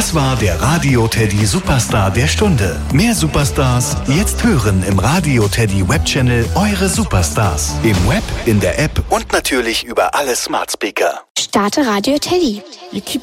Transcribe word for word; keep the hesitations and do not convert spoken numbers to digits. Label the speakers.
Speaker 1: Das war der Radio Teddy Superstar der Stunde. Mehr Superstars jetzt hören im Radio Teddy Webchannel Eure Superstars. Im Web, in der App und natürlich über alle Smart Speaker.
Speaker 2: Starte Radio Teddy.
Speaker 3: You keep